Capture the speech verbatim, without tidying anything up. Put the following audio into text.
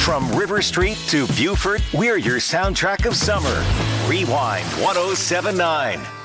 From River Street to Beaufort, we're your soundtrack of summer. Rewind ten seventy-nine.